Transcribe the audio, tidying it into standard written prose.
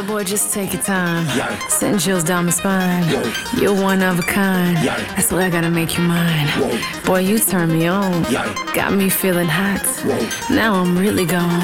boy, just take your time. Yeah. Sending chills down my spine. Yo. You're one of a kind. Yeah. That's why I gotta make you mine. Whoa. Boy, you turn me on. Yeah. Got me feeling hot. Whoa. Now I'm really gone.